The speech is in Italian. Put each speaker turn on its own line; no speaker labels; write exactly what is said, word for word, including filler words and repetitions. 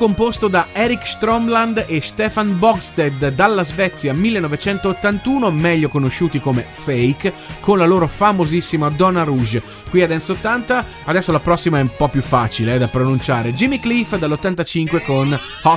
composto da Erik Stromland e Stefan Bogstedt dalla Svezia millenovecentottantuno, meglio conosciuti come Fake, con la loro famosissima Donna Rouge. Qui a Dance ottanta, adesso la prossima è un po' più facile eh, da pronunciare. Jimmy Cliff dall'ottantacinque con Hot